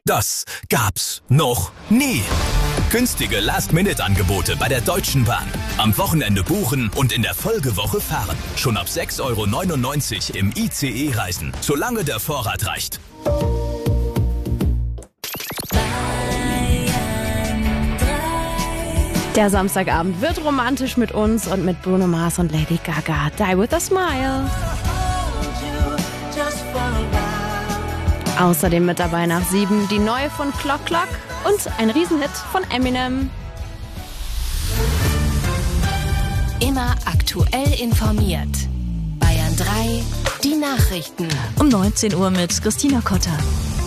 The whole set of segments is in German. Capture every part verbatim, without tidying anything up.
Das gab's noch nie. Günstige Last-Minute-Angebote bei der Deutschen Bahn. Am Wochenende buchen und in der Folgewoche fahren. Schon ab sechs Euro neunundneunzig im I C E reisen, solange der Vorrat reicht. Der Samstagabend wird romantisch mit uns und mit Bruno Mars und Lady Gaga. Die with a Smile. Außerdem mit dabei nach sieben die neue von Clock Clock und ein Riesenhit von Eminem. Immer aktuell informiert. Bayern drei, die Nachrichten. Um neunzehn Uhr mit Christina Kotter.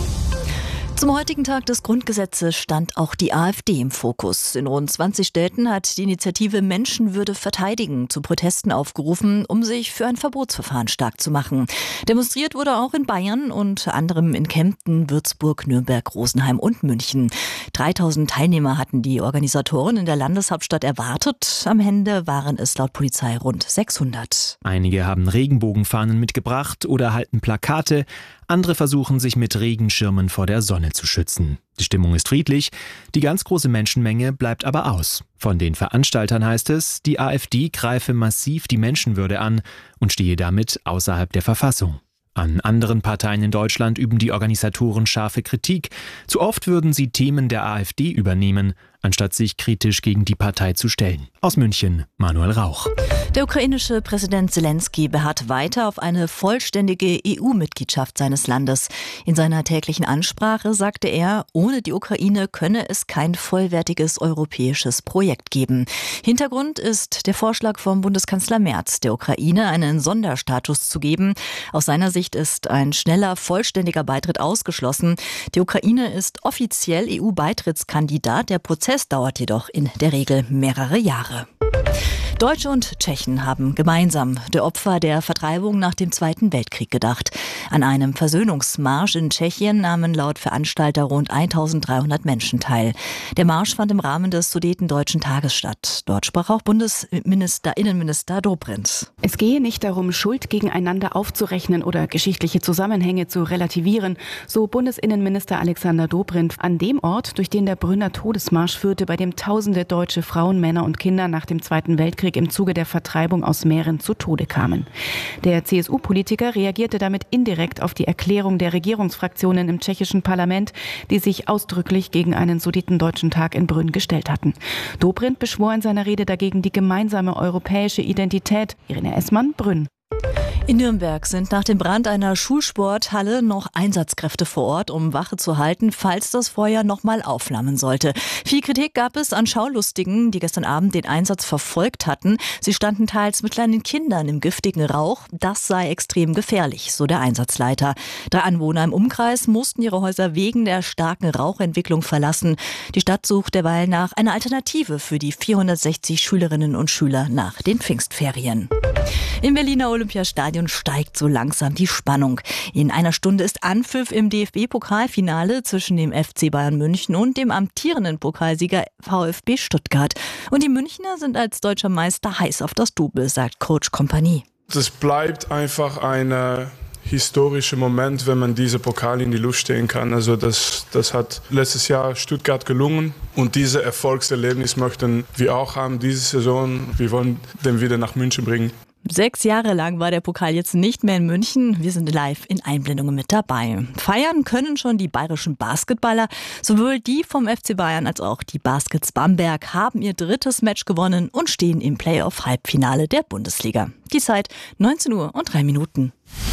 Zum heutigen Tag des Grundgesetzes stand auch die AfD im Fokus. In rund zwanzig Städten hat die Initiative Menschenwürde verteidigen zu Protesten aufgerufen, um sich für ein Verbotsverfahren stark zu machen. Demonstriert wurde auch in Bayern, unter anderem in Kempten, Würzburg, Nürnberg, Rosenheim und München. dreitausend Teilnehmer hatten die Organisatoren in der Landeshauptstadt erwartet. Am Ende waren es laut Polizei rund sechshundert. Einige haben Regenbogenfahnen mitgebracht oder halten Plakate. Andere versuchen, sich mit Regenschirmen vor der Sonne zu schützen. Die Stimmung ist friedlich, die ganz große Menschenmenge bleibt aber aus. Von den Veranstaltern heißt es, die AfD greife massiv die Menschenwürde an und stehe damit außerhalb der Verfassung. An anderen Parteien in Deutschland üben die Organisatoren scharfe Kritik. Zu oft würden sie Themen der AfD übernehmen, anstatt sich kritisch gegen die Partei zu stellen. Aus München, Manuel Rauch. Der ukrainische Präsident Zelensky beharrt weiter auf eine vollständige E U-Mitgliedschaft seines Landes. In seiner täglichen Ansprache sagte er, ohne die Ukraine könne es kein vollwertiges europäisches Projekt geben. Hintergrund ist der Vorschlag vom Bundeskanzler Merz, der Ukraine einen Sonderstatus zu geben. Aus seiner Sicht ist ein schneller, vollständiger Beitritt ausgeschlossen. Die Ukraine ist offiziell E U-Beitrittskandidat. Der Prozess dauert jedoch in der Regel mehrere Jahre. Deutsche und Tschechen haben gemeinsam der Opfer der Vertreibung nach dem Zweiten Weltkrieg gedacht. An einem Versöhnungsmarsch in Tschechien nahmen laut Veranstalter rund eintausenddreihundert Menschen teil. Der Marsch fand im Rahmen des Sudetendeutschen Tages statt. Dort sprach auch Bundesminister, Innenminister Dobrindt. Es gehe nicht darum, Schuld gegeneinander aufzurechnen oder geschichtliche Zusammenhänge zu relativieren, so Bundesinnenminister Alexander Dobrindt an dem Ort, durch den der Brünner Todesmarsch führte, bei dem tausende deutsche Frauen, Männer und Kinder nach dem Zweiten Weltkrieg im Zuge der Vertreibung aus Mähren zu Tode kamen. Der C S U-Politiker reagierte damit indirekt auf die Erklärung der Regierungsfraktionen im tschechischen Parlament, die sich ausdrücklich gegen einen Sudetendeutschen Tag in Brünn gestellt hatten. Dobrindt beschwor in seiner Rede dagegen die gemeinsame europäische Identität. Irene Essmann, Brünn. In Nürnberg sind nach dem Brand einer Schulsporthalle noch Einsatzkräfte vor Ort, um Wache zu halten, falls das Feuer nochmal aufflammen sollte. Viel Kritik gab es an Schaulustigen, die gestern Abend den Einsatz verfolgt hatten. Sie standen teils mit kleinen Kindern im giftigen Rauch. Das sei extrem gefährlich, so der Einsatzleiter. Drei Anwohner im Umkreis mussten ihre Häuser wegen der starken Rauchentwicklung verlassen. Die Stadt sucht derweil nach einer Alternative für die vierhundertsechzig Schülerinnen und Schüler nach den Pfingstferien. Im Berliner Olympiastadion steigt so langsam die Spannung. In einer Stunde ist Anpfiff im D F B-Pokalfinale zwischen dem F C Bayern München und dem amtierenden Pokalsieger VfB Stuttgart. Und die Münchner sind als deutscher Meister heiß auf das Double, sagt Coach Kompanie. Das bleibt einfach ein äh, historischer Moment, wenn man diese Pokal in die Luft stehen kann. Also das, das hat letztes Jahr Stuttgart gelungen. Und dieses Erfolgserlebnis möchten wir auch haben diese Saison. Wir wollen den wieder nach München bringen. Sechs Jahre lang war der Pokal jetzt nicht mehr in München. Wir sind live in Einblendungen mit dabei. Feiern können schon die bayerischen Basketballer. Sowohl die vom F C Bayern als auch die Baskets Bamberg haben ihr drittes Match gewonnen und stehen im Playoff-Halbfinale der Bundesliga. Die Zeit neunzehn Uhr und drei Minuten.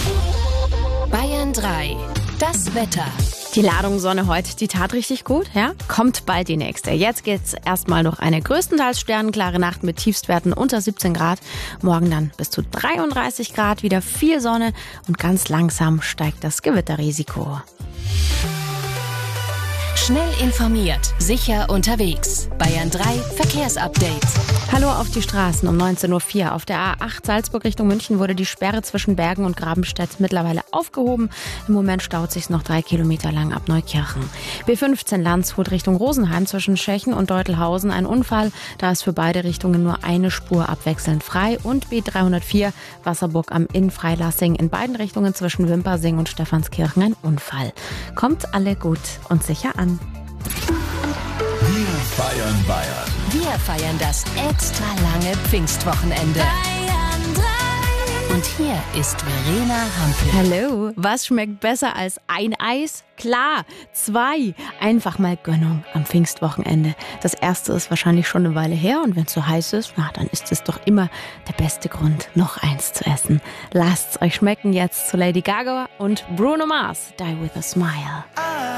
Bayern drei. Das Wetter. Die Ladung Sonne heute, die tat richtig gut, ja? Kommt bald die nächste. Jetzt geht's erstmal noch eine größtenteils sternenklare Nacht mit Tiefstwerten unter siebzehn Grad. Morgen dann bis zu dreiunddreißig Grad, wieder viel Sonne und ganz langsam steigt das Gewitterrisiko. Schnell informiert, sicher unterwegs. Bayern drei Verkehrsupdate. Hallo auf die Straßen um neunzehn Uhr vier. Auf der A acht Salzburg Richtung München wurde die Sperre zwischen Bergen und Grabenstedt mittlerweile aufgehoben. Im Moment staut sich noch drei Kilometer lang ab Neukirchen. B fünfzehn Landshut Richtung Rosenheim zwischen Schechen und Deutelhausen ein Unfall. Da ist für beide Richtungen nur eine Spur abwechselnd frei. Und B dreihundertvier Wasserburg am Inn Freilassing in beiden Richtungen zwischen Wimpersing und Stephanskirchen ein Unfall. Kommt alle gut und sicher an. Wir feiern Bayern. Wir feiern das extra lange Pfingstwochenende. Bayern drei. Und hier ist Verena Hampel. Hallo, was schmeckt besser als ein Eis? Klar, zwei. Einfach mal Gönnung am Pfingstwochenende. Das erste ist wahrscheinlich schon eine Weile her und wenn es so heiß ist, na, dann ist es doch immer der beste Grund, noch eins zu essen. Lasst's euch schmecken jetzt zu Lady Gaga und Bruno Mars, Die With A Smile.